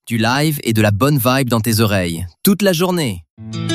du live et de la bonne vibe dans tes oreilles, toute la journée.